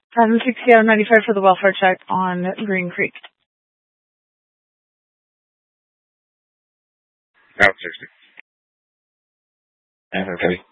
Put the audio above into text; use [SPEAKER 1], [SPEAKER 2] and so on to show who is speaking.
[SPEAKER 1] The 60 out of 95 for the welfare check on Green Creek.
[SPEAKER 2] Out 60.
[SPEAKER 3] Everybody.